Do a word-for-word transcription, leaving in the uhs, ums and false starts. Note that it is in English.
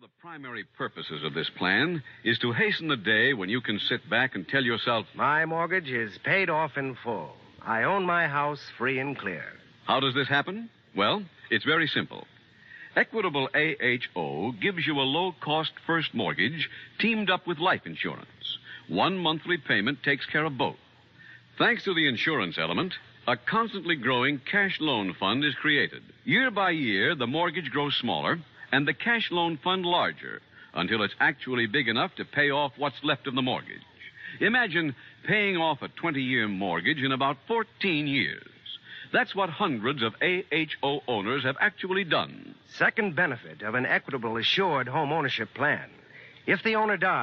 the primary purposes of this plan is to hasten the day when you can sit back and tell yourself, my mortgage is paid off in full. I own my house free and clear. how does this happen? Well, it's very simple. Equitable A H O gives you a low-cost first mortgage teamed up with life insurance. One monthly payment takes care of both. Thanks to the insurance element, a constantly growing cash loan fund is created. Year by year, the mortgage grows smaller and the cash loan fund larger until it's actually big enough to pay off what's left of the mortgage. Imagine paying off a twenty-year mortgage in about fourteen years. That's what hundreds of A H O owners have actually done. Second benefit of an Equitable Assured home ownership plan. If the owner dies,